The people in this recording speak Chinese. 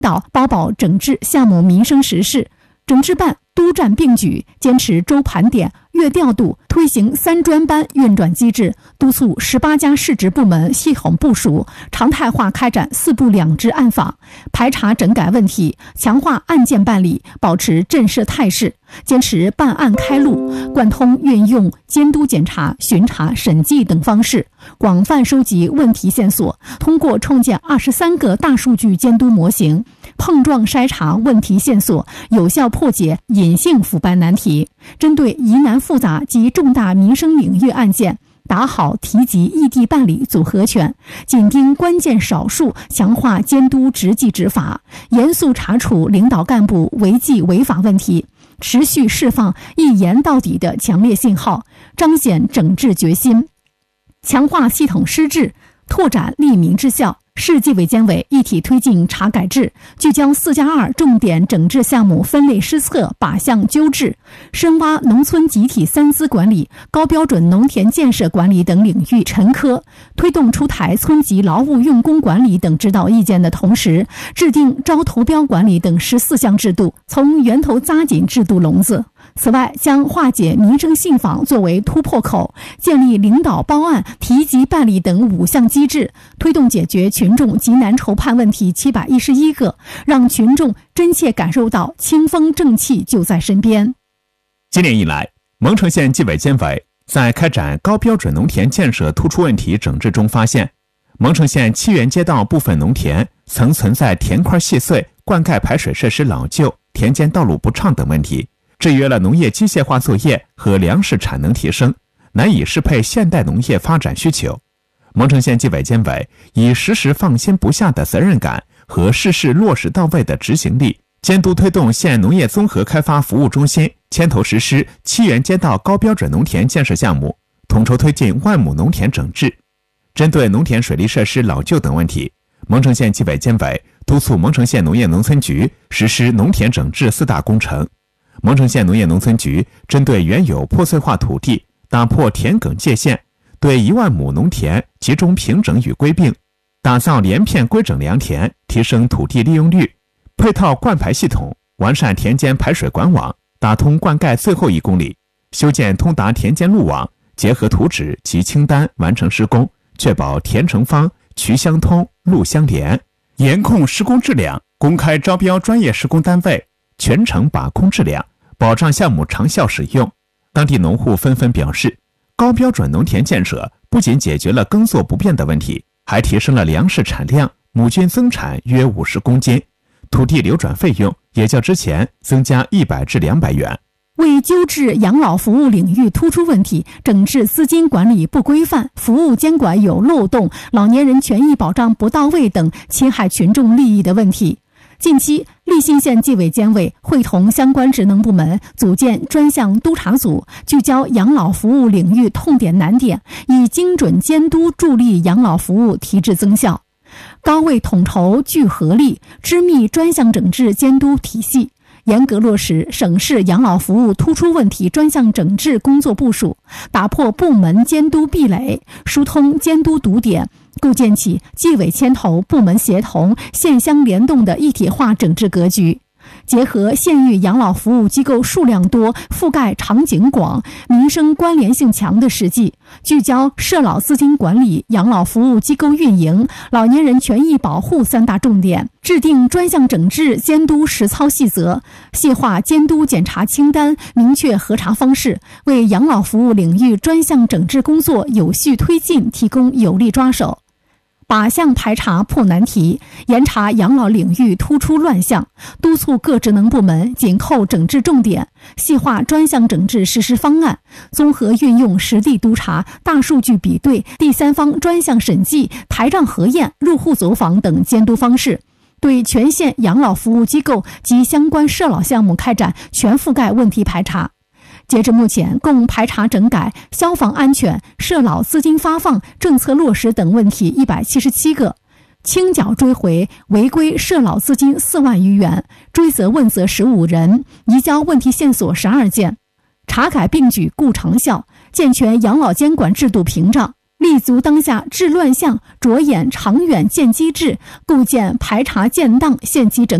导包保整治项目民生实事。整治办督战并举，坚持周盘点、月调度，推行3专班运转机制，督促18家市直部门系统部署，常态化开展4部2制暗访，排查整改问题，强化案件办理，保持震慑态势，坚持办案开路，贯通运用监督检查、巡查、审计等方式，广泛收集问题线索，通过创建23个大数据监督模型，碰撞筛查问题线索，有效破解隐性腐败难题。针对疑难复杂及重大民生领域案件，打好提及异地办理组合拳，紧盯关键少数，强化监督执纪执法，严肃查处领导干部违纪违法问题，持续释放一严到底的强烈信号，彰显整治决心，强化系统施治，拓展利民之效。市纪委监委一体推进查改制，聚焦4+2重点整治项目分类施策，靶向纠治，深挖农村集体3资管理、高标准农田建设管理等领域沉疴，推动出台村级劳务用工管理等指导意见的同时，制定招投标管理等14项制度，从源头扎紧制度笼子。此外，将化解民生信访作为突破口，建立领导报案、提及办理等5项机制，推动解决群众急难筹判问题711个，让群众真切感受到清风正气就在身边。 今年以来，蒙城县纪委监委在开展高标准农田建设突出问题整治中发现，蒙城县七原街道部分农田曾存在田块细碎、灌溉排水设施老旧、田间道路不畅等问题，制约了农业机械化作业和粮食产能提升，难以适配现代农业发展需求。蒙城县纪委监委以时时放心不下的责任感和事事落实到位的执行力，监督推动县农业综合开发服务中心牵头实施七原街道高标准农田建设项目，统筹推进10000亩农田整治。针对农田水利设施老旧等问题，蒙城县纪委监委督促蒙城县农业农村局实施农田整治4大工程。蒙城县农业农村局针对原有破碎化土地，打破田埂界限，对10000亩农田集中平整与归并，打造连片规整良田，提升土地利用率，配套灌排系统，完善田间排水管网，打通灌溉最后1公里，修建通达田间路网，结合图纸及清单完成施工，确保田成方、渠相通、路相连，严控施工质量，公开招标专业施工单位，全程把控质量，保障项目长效使用。当地农户纷纷表示，高标准农田建设不仅解决了耕作不便的问题，还提升了粮食产量，亩均增产约50公斤，土地流转费用也较之前增加100至200元。 为纠治养老服务领域突出问题，整治资金管理不规范、服务监管有漏洞、老年人权益保障不到位等侵害群众利益的问题，近期，利辛县纪委监委会同相关职能部门组建专项督查组，聚焦养老服务领域痛点难点，以精准监督助力养老服务提质增效。高位统筹聚合力，织密专项整治监督体系，严格落实省市养老服务突出问题专项整治工作部署，打破部门监督壁垒，疏通监督堵点，构建起纪委牵头、部门协同、县乡联动的一体化整治格局。结合县域养老服务机构数量多、覆盖场景广、民生关联性强的实际，聚焦社老资金管理、养老服务机构运营、老年人权益保护3大重点，制定专项整治监督实操细则，细化监督检查清单，明确核查方式，为养老服务领域专项整治工作有序推进提供有力抓手。靶向排查破难题，严查养老领域突出乱象，督促各职能部门紧扣整治重点，细化专项整治实施方案，综合运用实地督查、大数据比对、第三方专项审计、台账核验、入户走访等监督方式，对全县养老服务机构及相关社老项目开展全覆盖问题排查。截至目前，共排查整改消防安全、社老资金发放、政策落实等问题177个，清缴追回违规社老资金4万余元，追责问责15人，移交问题线索12件。查改并举固成效，健全养老监管制度屏障， 立足当下治乱象，着眼长远建机制，构建排查建档、县级整